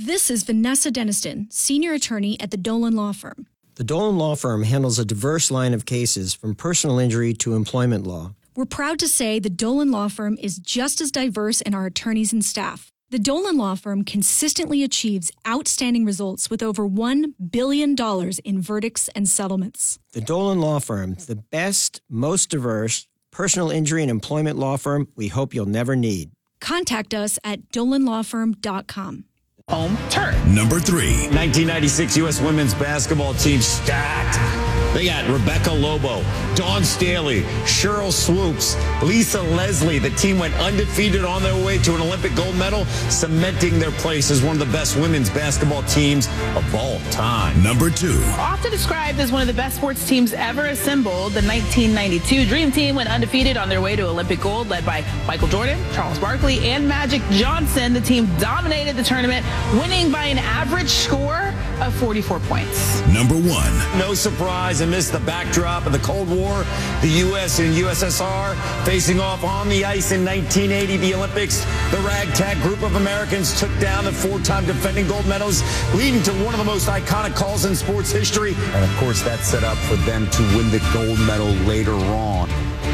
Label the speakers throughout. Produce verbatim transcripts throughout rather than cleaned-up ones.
Speaker 1: This is Vanessa Deniston, senior attorney at the Dolan Law Firm.
Speaker 2: The Dolan Law Firm handles a diverse line of cases from personal injury to employment law.
Speaker 1: We're proud to say the Dolan Law Firm is just as diverse in our attorneys and staff. The Dolan Law Firm consistently achieves outstanding results with over one billion dollars in verdicts and settlements.
Speaker 2: The Dolan Law Firm, the best, most diverse personal injury and employment law firm we hope you'll never need.
Speaker 1: Contact us at dolan law firm dot com.
Speaker 3: Home turf.
Speaker 4: Number three.
Speaker 5: nineteen ninety-six U S women's basketball team stacked. They got Rebecca Lobo, Dawn Staley, Cheryl Swoops, Lisa Leslie. The team went undefeated on their way to an Olympic gold medal, cementing their place as one of the best women's basketball teams of all time.
Speaker 4: Number two.
Speaker 3: Often described as one of the best sports teams ever assembled, the nineteen ninety-two Dream Team went undefeated on their way to Olympic gold, led by Michael Jordan, Charles Barkley, and Magic Johnson. The team dominated the tournament, winning by an average score of forty-four points.
Speaker 4: Number one.
Speaker 5: No surprise, amidst the backdrop of the Cold War, the U S and U S S R facing off on the ice in nineteen eighty, the Olympics, the ragtag group of Americans took down the four-time defending gold medals, leading to one of the most iconic calls in sports history. And, of course, that set up for them to win the gold medal later on.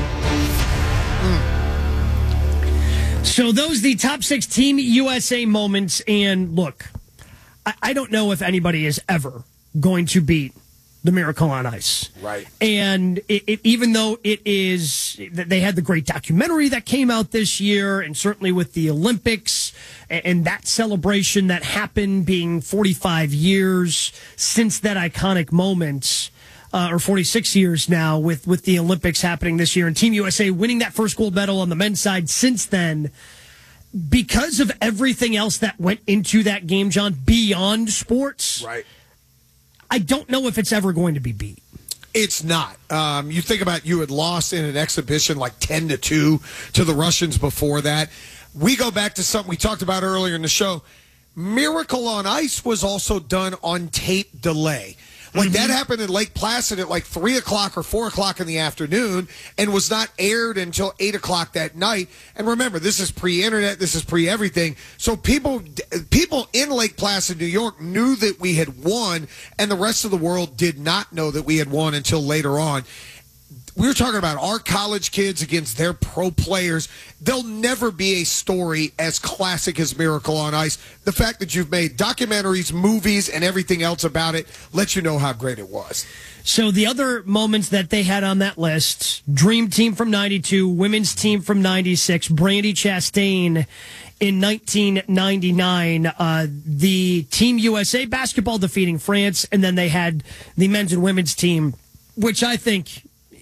Speaker 6: So those the top six Team U S A moments, and look, I, I don't know if anybody is ever going to beat the Miracle on Ice.
Speaker 7: Right.
Speaker 6: And it, it, even though it is, they had the great documentary that came out this year, and certainly with the Olympics and, and that celebration that happened being forty-five years since that iconic moment, uh, or forty-six years now with, with the Olympics happening this year and Team U S A winning that first gold medal on the men's side since then, because of everything else that went into that game, John, beyond sports.
Speaker 7: Right.
Speaker 6: I don't know if it's ever going to be beat.
Speaker 7: It's not. Um, you think about you had lost in an exhibition like ten to two to the Russians before that. We go back to something we talked about earlier in the show. Miracle on Ice was also done on tape delay. Like, mm-hmm. that happened in Lake Placid at like three o'clock or four o'clock in the afternoon and was not aired until eight o'clock that night. And remember, this is pre-internet. This is pre-everything. So people people in Lake Placid, New York, knew that we had won, and the rest of the world did not know that we had won until later on. We were talking about our college kids against their pro players. There'll never be a story as classic as Miracle on Ice. The fact that you've made documentaries, movies, and everything else about it lets you know how great it was.
Speaker 6: So the other moments that they had on that list, Dream Team from ninety-two, Women's Team from ninety-six, Brandi Chastain in nineteen ninety-nine, uh, the Team U S A basketball defeating France, and then they had the men's and women's team, which I think,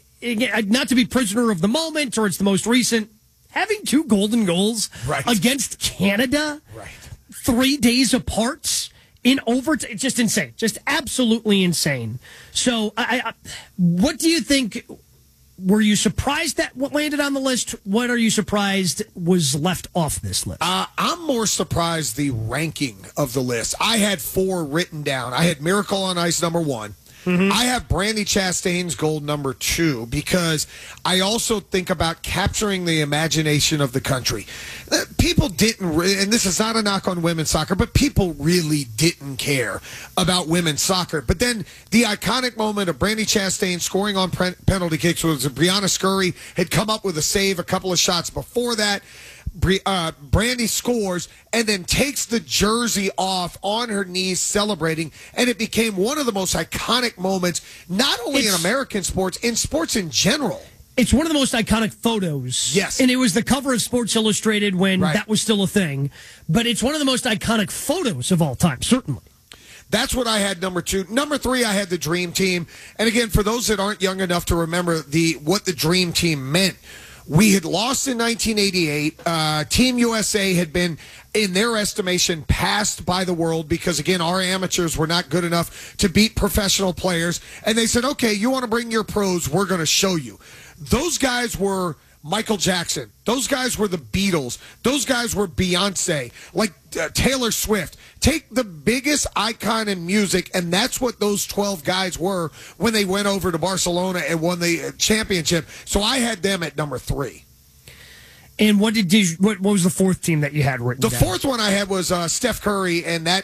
Speaker 6: not to be prisoner of the moment, or it's the most recent, having two golden goals
Speaker 7: right.
Speaker 6: against Canada
Speaker 7: right.
Speaker 6: three days apart in overtime. It's just insane. Just absolutely insane. So I, I, what do you think? Were you surprised that what landed on the list? What are you surprised was left off this list?
Speaker 7: Uh, I'm more surprised the ranking of the list. I had four written down. I had Miracle on Ice number one. Mm-hmm. I have Brandi Chastain's gold number two because I also think about capturing the imagination of the country. Uh, people didn't, re- and this is not a knock on women's soccer, but people really didn't care about women's soccer. But then the iconic moment of Brandi Chastain scoring on pre- penalty kicks was Brianna Scurry had come up with a save a couple of shots before that. Uh, Brandi scores and then takes the jersey off on her knees celebrating, and it became one of the most iconic moments, not only it's, in American sports, in sports in general.
Speaker 6: It's one of the most iconic photos.
Speaker 7: Yes.
Speaker 6: And it was the cover of Sports Illustrated when
Speaker 7: right.
Speaker 6: that was still a thing. But it's one of the most iconic photos of all time, certainly.
Speaker 7: That's what I had number two. Number three, I had the Dream Team. And again, for those that aren't young enough to remember the what the Dream Team meant, we had lost in nineteen eighty-eight. Uh, Team U S A had been, in their estimation, passed by the world because, again, our amateurs were not good enough to beat professional players. And they said, okay, you want to bring your pros, we're going to show you. Those guys were Michael Jackson. Those guys were the Beatles. Those guys were Beyonce, like uh, Taylor Swift. Take the biggest icon in music, and that's what those twelve guys were when they went over to Barcelona and won the championship. So I had them at number three.
Speaker 6: And what did you, what, what was the fourth team that you had written
Speaker 7: The
Speaker 6: down?
Speaker 7: fourth one I had was uh, Steph Curry, and that